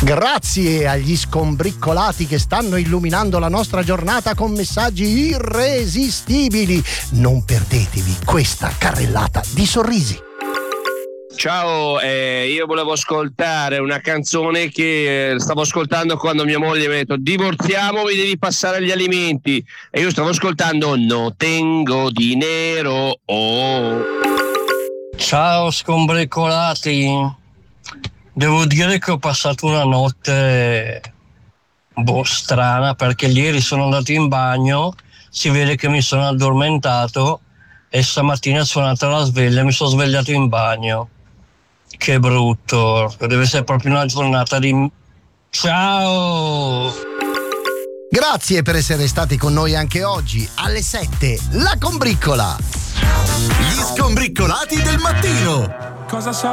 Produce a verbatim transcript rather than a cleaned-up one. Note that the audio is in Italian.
Grazie agli scombriccolati che stanno illuminando la nostra giornata con messaggi irresistibili. Non perdetevi questa carrellata di sorrisi. Ciao, eh, io volevo ascoltare una canzone che eh, stavo ascoltando quando mia moglie mi ha detto divorziamo, mi devi passare gli alimenti, e io stavo ascoltando No tengo dinero. Oh. Ciao scombriccolati, devo dire che ho passato una notte boh, strana, perché ieri sono andato in bagno, si vede che mi sono addormentato e stamattina è suonata la sveglia e mi sono svegliato in bagno. Che brutto, deve essere proprio una giornata di... Ciao! Grazie per essere stati con noi anche oggi. Alle sette, La Combriccola. Gli scombriccolati del mattino. Cosa